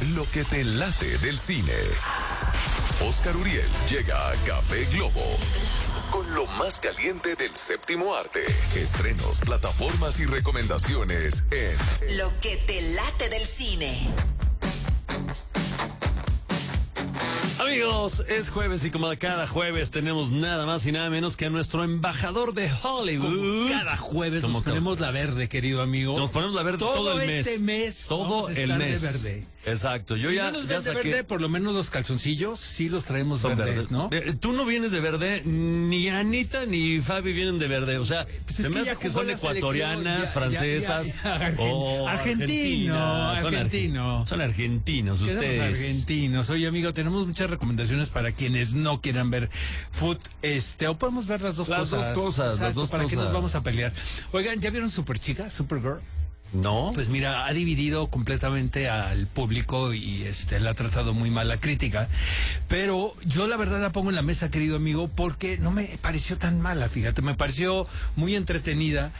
Lo que te late del cine. Oscar Uriel llega a Café Globo con lo más caliente del séptimo arte. Estrenos, plataformas y recomendaciones en Lo que te late del cine. Amigos, es jueves y como cada jueves tenemos nada más y nada menos que a nuestro embajador de Hollywood. Como cada jueves nos ponemos la verde, querido amigo. Nos ponemos la verde todo el mes. Este mes. Todo el mes. De verde. Exacto. Yo si ya, no nos ya ven de saqué. verde, por lo menos los calzoncillos sí los traemos verdes, ¿no? Tú no vienes de verde, ni Anita ni Fabi vienen de verde. O sea, Pues se es me que hace ya que jugó son la ecuatorianas, francesas. o Argentino. Son argentinos Quedamos ustedes. argentinos. Oye, amigo, tenemos muchas recomendaciones para quienes no quieran ver food, o podemos ver las dos Las cosas. dos cosas, Exacto, las dos ¿para qué cosas. nos vamos a pelear? Oigan, ¿ya vieron Superchica, Supergirl? No. Pues mira, ha dividido completamente al público y le ha tratado muy mal la crítica, pero yo la verdad la pongo en la mesa, querido amigo, porque no me pareció tan mala, fíjate, me pareció muy entretenida.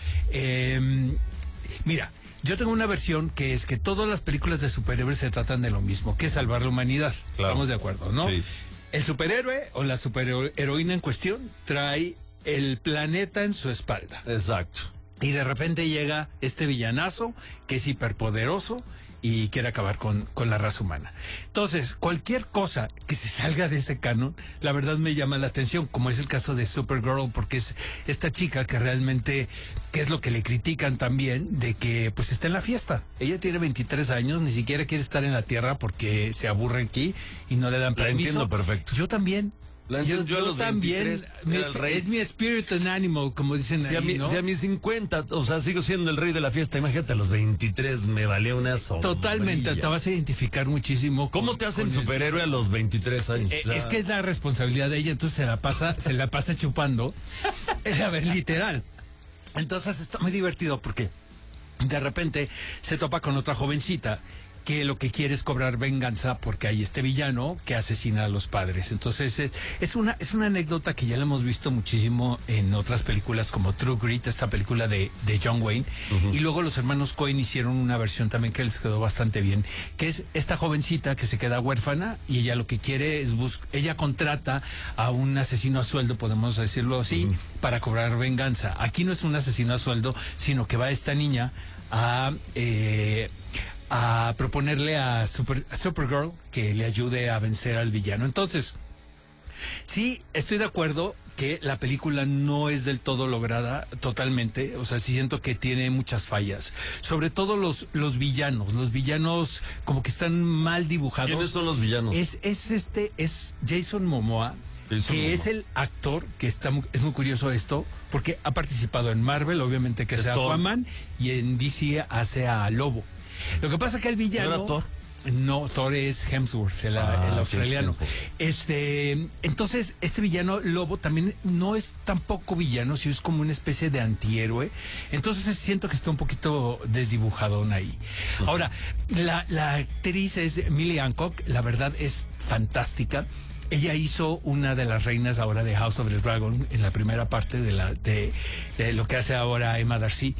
Mira, yo tengo una versión que es que todas las películas de superhéroes se tratan de lo mismo, que es salvar la humanidad. Claro. Estamos de acuerdo, ¿no? Sí. El superhéroe o la superheroína en cuestión trae el planeta en su espalda. Exacto. Y de repente llega este villanazo que es hiperpoderoso y quiere acabar con la raza humana. Entonces, cualquier cosa que se salga de ese canon, la verdad me llama la atención, como es el caso de Supergirl, porque es esta chica que realmente, que es lo que le critican también, de que pues está en la fiesta. Ella tiene 23 años, ni siquiera quiere estar en la Tierra porque se aburre aquí y no le dan La permiso. entiendo perfecto. Yo también. Yo a los también, 23 era el rey. es mi spirit and animal, como dicen Si ahí, ¿no? a mis 50, o sea, sigo siendo el rey de la fiesta, imagínate a los 23, me valió una sombrilla. Totalmente, te vas a identificar muchísimo. ¿Cómo te hacen superhéroe a los 23 años? Es que es la responsabilidad de ella, entonces se la pasa chupando. A ver, literal. Entonces está muy divertido porque de repente se topa con otra jovencita que lo que quiere es cobrar venganza porque hay este villano que asesina a los padres. Entonces es una anécdota que ya la hemos visto muchísimo en otras películas como True Grit, esta película de John Wayne. Uh-huh. Y luego los hermanos Coen hicieron una versión también que les quedó bastante bien, que es esta jovencita que se queda huérfana y ella lo que quiere es ella contrata a un asesino a sueldo, podemos decirlo así, uh-huh, para cobrar venganza. Aquí no es un asesino a sueldo, sino que va esta niña a proponerle a Supergirl que le ayude a vencer al villano. Entonces, sí, estoy de acuerdo que la película no es del todo lograda totalmente, o sea, sí siento que tiene muchas fallas, sobre todo los villanos como que están mal dibujados. ¿Quiénes son los villanos? Es Jason Momoa, es el actor que es muy curioso esto, porque ha participado en Marvel, obviamente que hace a Aquaman, y en DC hace a Lobo. Lo que pasa es que el villano... ¿No era Thor? No, Thor es Hemsworth, el australiano. Entonces, este villano Lobo también no es tampoco villano, sino es como una especie de antihéroe. Entonces siento que está un poquito desdibujadón ahí. Uh-huh. Ahora, la actriz es Millie Hancock, la verdad es fantástica. Ella hizo una de las reinas ahora de House of the Dragon en la primera parte de lo que hace ahora Emma Darcy.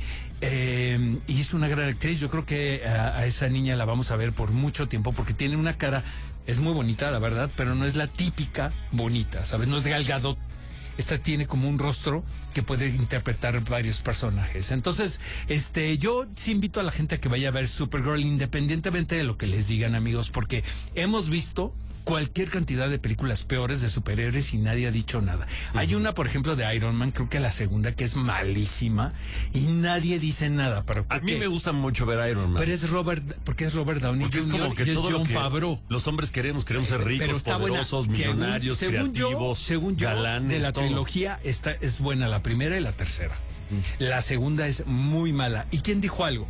Y es una gran actriz. Yo creo que a esa niña la vamos a ver por mucho tiempo porque tiene una cara, es muy bonita, la verdad, pero no es la típica bonita, ¿sabes? No es Gal Gadot. Esta tiene como un rostro que puede interpretar varios personajes. Entonces, yo sí invito a la gente a que vaya a ver Supergirl independientemente de lo que les digan, amigos, porque hemos visto cualquier cantidad de películas peores de superhéroes y nadie ha dicho nada. Uh-huh. Hay una, por ejemplo, de Iron Man, creo que la segunda, que es malísima y nadie dice nada. Pero a mí me gusta mucho ver Iron Man. Pero porque es Robert Downey Jr. Es como que y es todo John Favreau. Los hombres queremos ser ricos, poderosos, millonarios, creativos, según yo, galanes, de la todo. Trilogía es buena la primera y la tercera. La segunda es muy mala. ¿Y quién dijo algo?